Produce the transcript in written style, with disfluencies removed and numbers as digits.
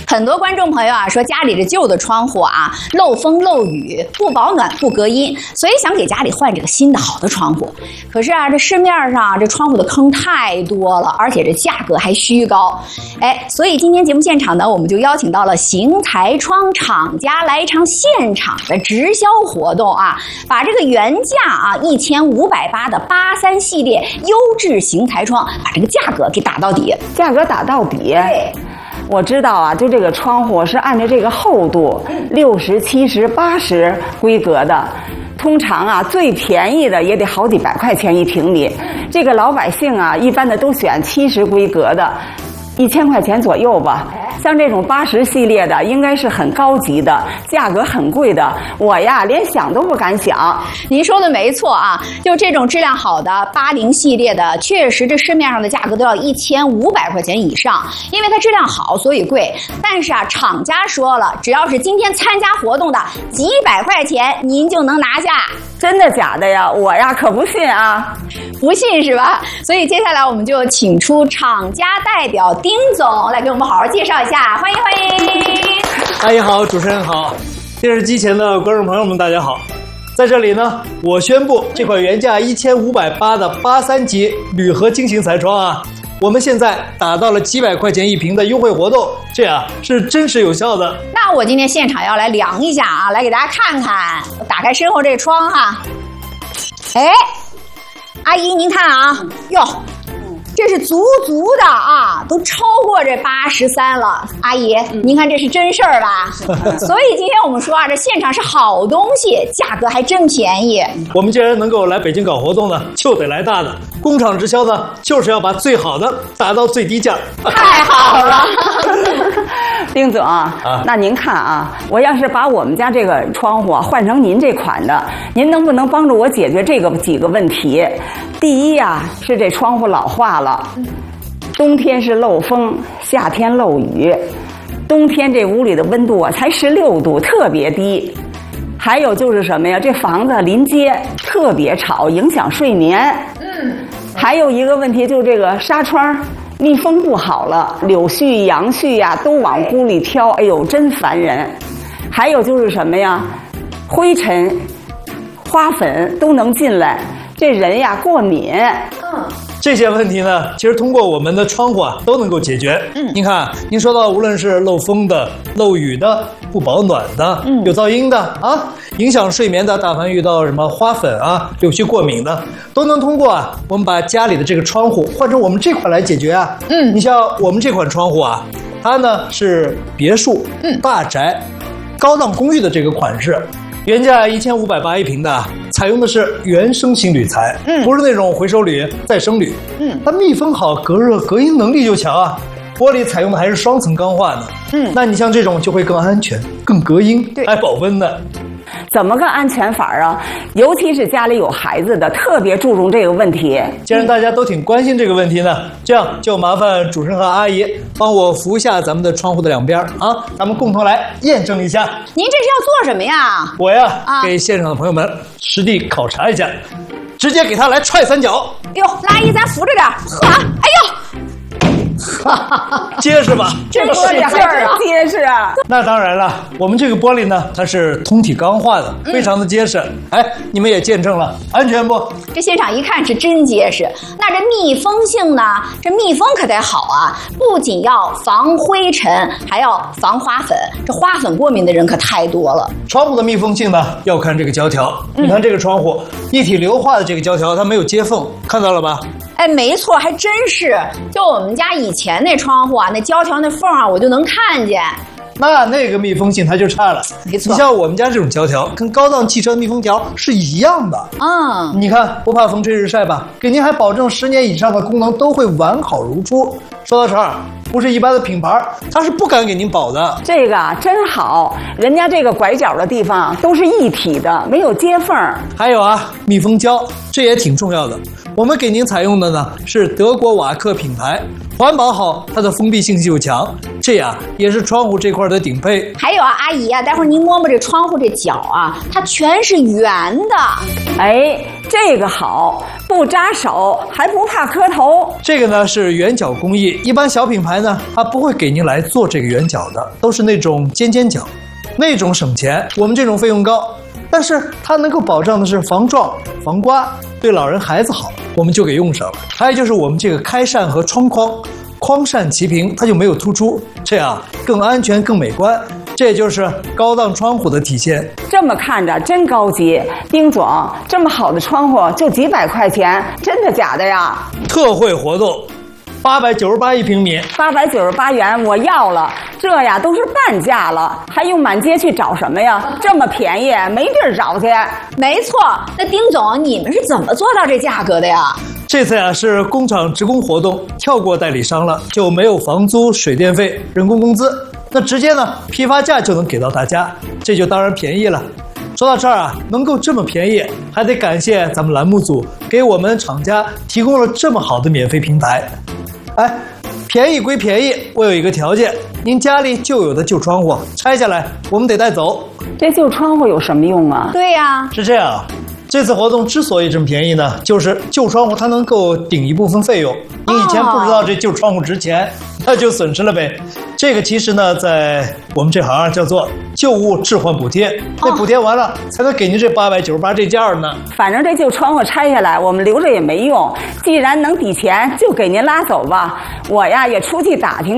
很多观众朋友啊说家里这旧的窗户啊漏风漏雨，不保暖不隔音，所以想给家里换这个新的好的窗户。可是啊，这市面上这窗户的坑太多了，而且这价格还虚高。所以今天节目现场呢，我们就邀请到了邢台窗厂家来一场现场的直销活动啊，把这个原价啊1580的83系列优质邢台窗，把这个价格给打到底。 价格打到底。 对。 我知道啊，就这个窗户是按照这个厚度60、70、80规格的，通常啊最便宜的也得好几百块钱一平米。这个老百姓啊，一般的都选70规格的，1000块钱左右吧。像这种80系列的，应该是很高级的，价格很贵的。我呀，连想都不敢想。 您说的没错啊，就这种质量好的80系列的，确实这市面上的价格都要1500块钱以上，因为它质量好，所以贵。但是啊，厂家说了，只要是今天参加活动的，几百块钱您就能拿下。 真的假的呀？我呀可不信啊！ 不信是吧？所以接下来我们就请出厂家代表丁总来给我们好好介绍一下，欢迎欢迎！ 阿姨好，主持人好，电视机前的观众朋友们大家好，在这里呢，我宣布这款原价1580的83级铝合金型彩窗啊，我们现在打到了几百块钱一平的优惠活动，这样是真实有效的。 那我今天现场要来量一下啊，来给大家看看，我打开身后这窗哈，阿姨您看啊，哟，这是足的啊，都超过这83了。阿姨，您看这是真事儿吧？所以今天我们说啊，这现场是好东西，价格还真便宜。 我们既然能够来北京搞活动呢，就得来大的。工厂直销呢，就是要把最好的打到最低价。 太好了。 丁总那您看啊，我要是把我们家这个窗户换成您这款的，您能不能帮助我解决这个几个问题？第一呀，是这窗户老化了，冬天是漏风，夏天漏雨，冬天这屋里的温度啊才16度，特别低。还有就是什么呀？这房子临街特别吵，影响睡眠。还有一个问题就是这个纱窗密封不好了，柳絮、杨絮呀都往屋里飘，哎呦，真烦人。还有就是什么呀？灰尘、花粉都能进来，这人呀过敏。 这些问题呢，其实通过我们的窗户啊都能够解决。您看，您说到无论是漏风的、漏雨的、不保暖的、有噪音的啊，影响睡眠的，但凡遇到什么花粉啊、柳絮过敏的，都能通过啊我们把家里的这个窗户换成我们这款来解决啊。你像我们这款窗户啊，它呢是别墅、大宅、高档公寓的这个款式。原价1580一平的，采用的是原生型铝材，不是那种回收铝、再生铝。它密封好，隔热隔音能力就强啊。玻璃采用的还是双层钢化的，那你像这种就会更安全、更隔音，还保温的。 怎么个安全法啊？尤其是家里有孩子的，特别注重这个问题。 既然大家都挺关心这个问题呢，这样就麻烦主持人和阿姨帮我扶一下咱们的窗户的两边啊，咱们共同来验证一下。 您这是要做什么呀？ 我呀，给现场的朋友们实地考察一下，直接给他来踹3脚。 哟，阿姨咱扶着点，呵，哎呦。 结实吧？ 这个使劲儿啊，结实啊！ 那当然了，我们这个玻璃呢，它是通体钢化的，非常的结实。你们也见证了，安全不？ 这现场一看是真结实。那这密封性呢？这密封可得好啊！不仅要防灰尘，还要防花粉。这花粉过敏的人可太多了。 窗户的密封性呢，要看这个胶条。你看这个窗户，一体硫化的这个胶条，它没有接缝，看到了吧？ 没错，还真是。就我们家以前那窗户啊，那胶条那缝啊，我就能看见。 那个密封性它就差了。 没错， 你像我们家这种胶条，跟高档汽车密封条是一样的。你看不怕风吹日晒吧？给您还保证10年以上的功能都会完好如初。说到这儿，不是一般的品牌，它是不敢给您保的。 这个真好，人家这个拐角的地方都是一体的，没有接缝。 还有啊，密封胶，这也挺重要的。我们给您采用的呢是德国瓦克品牌，环保好，它的封闭性又强，这样也是窗户这块的顶配。 还有啊，阿姨啊，待会儿您摸摸这窗户这角啊，它全是圆的。 这个好， 不扎手，还不怕磕头。 这个呢是圆角工艺，一般小品牌呢，它不会给您来做这个圆角的，都是那种尖尖角，那种省钱，我们这种费用高，但是它能够保障的是防撞、防刮，对老人孩子好，我们就给用上了。还有就是我们这个开扇和窗框，框扇齐平，它就没有突出，这样更安全、更美观。这也就是高档窗户的体现。 这么看着真高级，丁总，这么好的窗户就几百块钱，真的假的呀？ 特惠活动，898一平米 ，898元我要了，这呀都是半价了，还用满街去找什么呀？这么便宜，没地儿找去。 没错，那丁总，你们是怎么做到这价格的呀？ 这次呀是工厂职工活动，跳过代理商了，就没有房租、水电费、人工工资，那直接呢批发价就能给到大家，这就当然便宜了。说到这儿啊，能够这么便宜，还得感谢咱们栏目组给我们厂家提供了这么好的免费平台。哎，便宜归便宜，我有一个条件，您家里旧有的旧窗户拆下来，我们得带走。 这旧窗户有什么用啊？ 对呀， 是这样。这次活动之所以这么便宜呢，就是旧窗户它能够顶一部分费用。你以前不知道这旧窗户值钱，那就损失了呗。这个其实呢，在我们这行叫做旧物置换补贴，那补贴完了才能给您这898这价呢。 反正这旧窗户拆下来，我们留着也没用。既然能抵钱，就给您拉走吧。我呀也出去打听